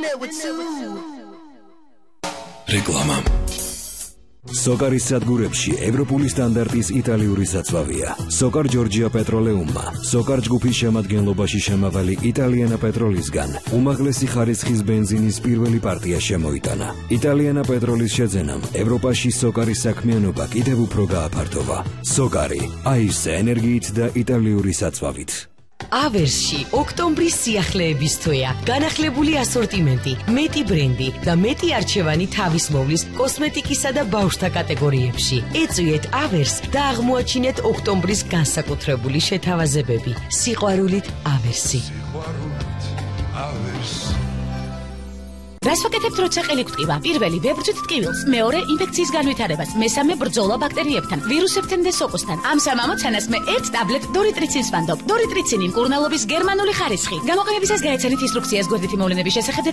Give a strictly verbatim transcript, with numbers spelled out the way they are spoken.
რეკლამა სოკარის სადგურებში ევროპული სტანდარტის იტალიური საცვავია. სოკარ ჯორჯია პეტროლეუმმა, სოკარ ჯგუფის შემადგენლობაში შემავალი იტალიანა პეტროლისგან უმაღლესი ხარისხის ბენზინის პირველი პარტია შემოიტანა. იტალიანა პეტროლის შეძენამ ევროპაში სოკარის საქმიანობა კიდევ უფრო გააფართოვა. სოკარი, აისე ენერგიით და იტალიური საცვავით. ავერსში ოქტომბრის სიახლეების თვეა. განახლებული ასორტიმენტი, მეტი ბრენდი და მეტი არჩევანი თავისმოვლის კოსმეტიკისა და ბავშვთა კატეგორიებში. ეწვიეთ ავერსს და აღმოაჩინეთ ოქტომბრის განსაკუთრებული შეთავაზებები. სიყვარულით ავერსი. რას ვაკეთებთ, როცა ყელი გვტკივა? პირველი, ვებრძვით ტკივილს, მეორე, ინფექციის განვითარებას, მესამე, ბრძოლა ბაქტერიებთან, ვირუსებთან და სოკოსთან. ამ სამ ამოცანას მე ერთ ტაბლეტ დორიტრიცინს ვანდობ. დორიტრიცინი მკურნალობის გერმანული ხარისხი. გამოყენებისას გაეცანით ინსტრუქციას გვერდითი მოვლენების შესახებ და